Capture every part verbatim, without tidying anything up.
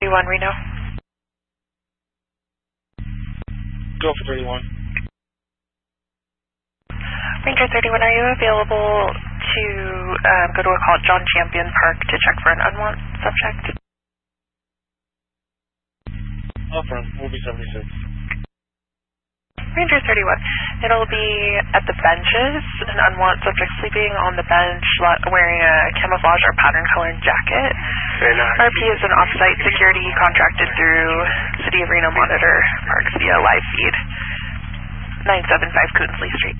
thirty-one Reno. Go for thirty-one. Ranger thirty-one, are you available to um, go to a call at John Champion Park to check for an unwanted subject? Affirm, we'll be seventy-six. Ranger thirty-one, it'll be at the benches, an unwanted subject sleeping on the bench wearing a camouflage or pattern colored jacket. R P is an off-site security contracted through City of Reno Monitor Parks via live feed. nine seven five Coonsley Street.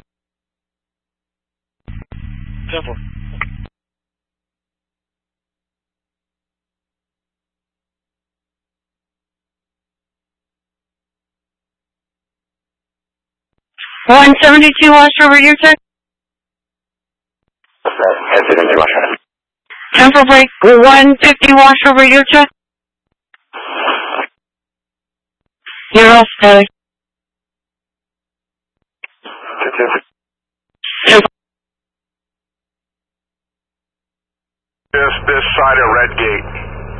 ten four. one seventy-two Washer Radio check. one seventy-two Washer. Tempo break, one fifty Washer Radio check. You're off, Sally. This, this side of Red Gate.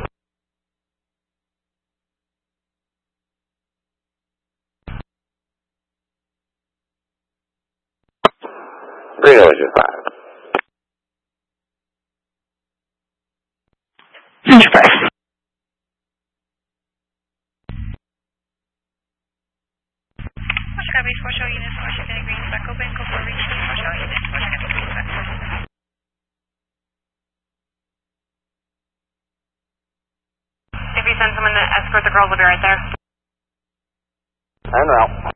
Reno is five. Enterprise. Oscar Base four show units, four shipping agreements back open, go for reach four show units, four shipping agreements back open. If you send someone to escort the girls, will be right there. En route.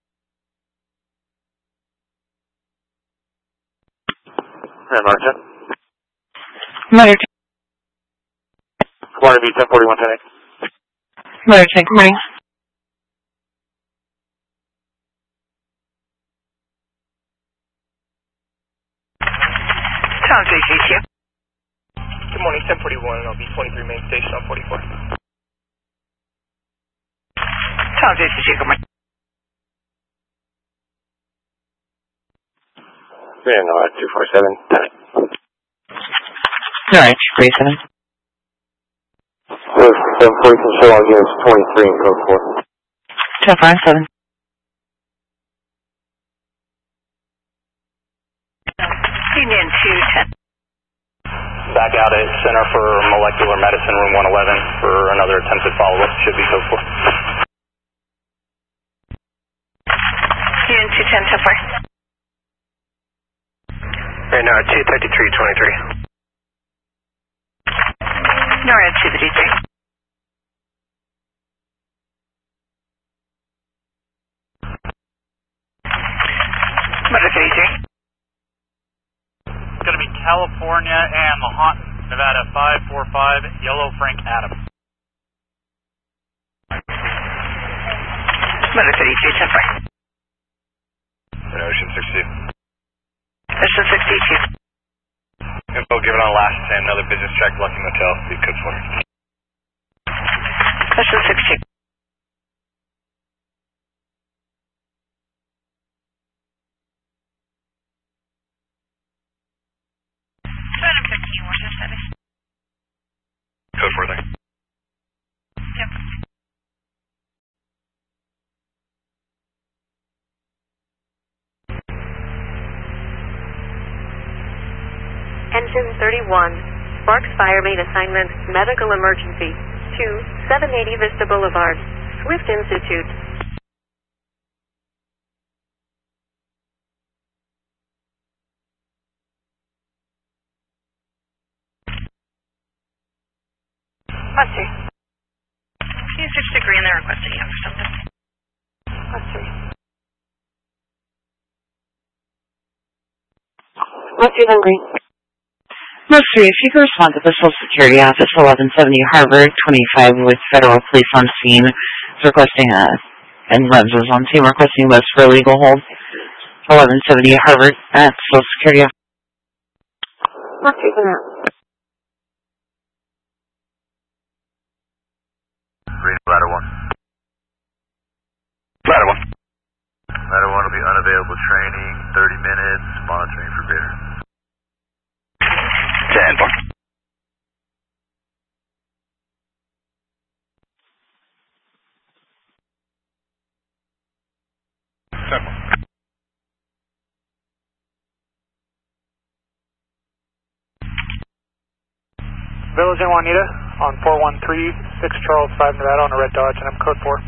And Martin. Motor check. Florida B ten forty-one ten eight. Motor check, good morning. Tom J J Q. Good morning, ten forty-one, and I'll be twenty-three main station on forty-four. Tom J J Q, good morning. Reno at two four seven ten eight. Alright, three seven. seven forty from show against twenty-three and code four. Ten five seven. Union two ten. Back out at Center for Molecular Medicine, room one eleven, for another attempted follow-up. Should be code four. Union two ten, ten four. Right now, two thirty-three twenty-three. Nora two thirty-three. Motor thirty-three. It's going to be California and Lahontan, Nevada five four five, Yellow Frank Adams. Motor thirty-three, ten four. Ocean sixty-two. Ocean sixty-two. Info given on last ten, another business check, Lucky Motel, leave code four. Ocean sixty-two. Item thirteen, Washington service. Code four there. Yep. Engine thirty-one, Sparks Fire Main Assignment, Medical Emergency, two seven eighty Vista Boulevard, Swift Institute. Buster. Can you switch to green? They're requesting you for something. Buster. Let's do them green. Mercury, if you could respond to the Social Security Office, eleven seventy Harvard, twenty-five with federal police on scene, requesting a, and Revs is on scene, requesting list for a legal hold. eleven seventy Harvard at Social Security Office. Mercury, come out. Green, ladder one. Ladder one. Ladder one will be unavailable training, thirty minutes, monitoring for beer. ten four. Village in Juanita on four one three, six Charles five Nevada on a red Dodge, and I'm code four.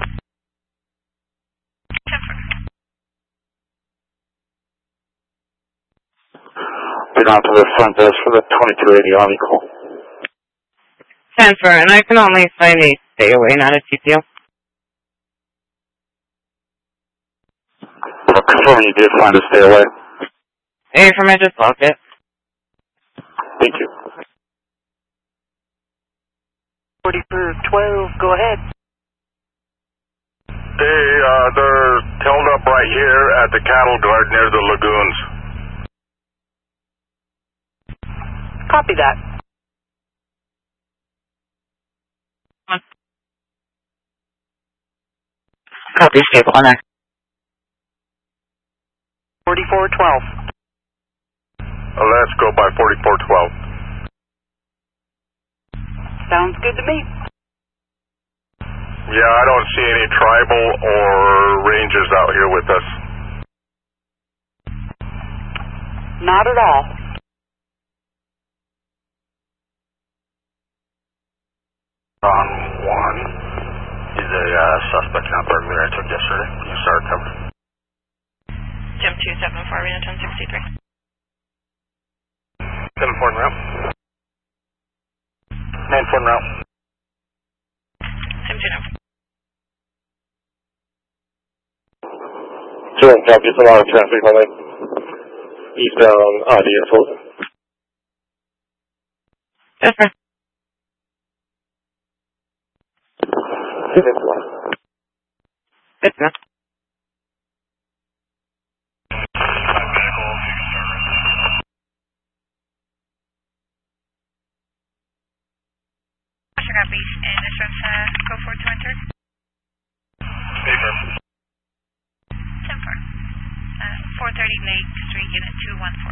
Been on to the front desk for the twenty-two eighty Army call. Transfer, and I can only find a stay away, not a T P O. Well, confirm you did find a stay away. Hey, from I just logged it. Thank you. forty-four twelve, go ahead. Hey, uh, they're held up right here at the cattle guard near the lagoons. Copy that. Copy, stable on there. forty-four twelve. Uh, let's go by forty-four twelve. Sounds good to me. Yeah, I don't see any tribal or rangers out here with us. Not at all. On one is a uh, suspect in a burglary I took yesterday. Can you start cover? Jim two seven four, Arena ten sixty-three. seven four route. nine four route. Jim two now. Sure, copy. It's a lot of traffic on that eastbound I D airport. Transfer. Good enough. Good enough. Copy, and this one's uh, go for to enter. Paper. ten four. Uh, four thirty Lake Street, Unit two one four.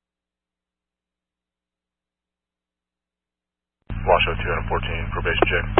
Washoe two fourteen, probation check.